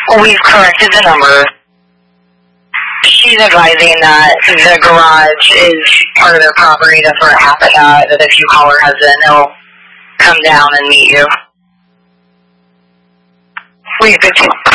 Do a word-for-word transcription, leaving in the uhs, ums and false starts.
We've corrected the number. She's advising that the garage is part of their property. That's where it happened at. That if you call her husband, they'll come down and meet you. We fifteen.